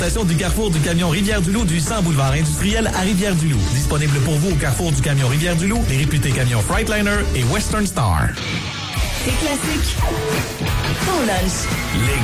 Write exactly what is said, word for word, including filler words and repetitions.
Station du Carrefour du Camion Rivière-du-Loup du cent boulevard industriel à Rivière-du-Loup. Disponible pour vous au Carrefour du Camion Rivière-du-Loup, les réputés camions Freightliner et Western Star. T'es classique. Ton lunch. Les